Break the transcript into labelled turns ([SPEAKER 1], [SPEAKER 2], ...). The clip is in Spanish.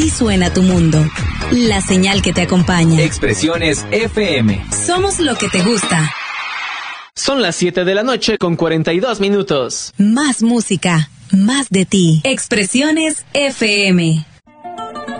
[SPEAKER 1] Así suena tu mundo. La señal que te acompaña.
[SPEAKER 2] Expresiones FM.
[SPEAKER 1] Somos lo que te gusta.
[SPEAKER 3] Son las 7 de la noche con 42 minutos.
[SPEAKER 1] Más música, más de ti. Expresiones FM.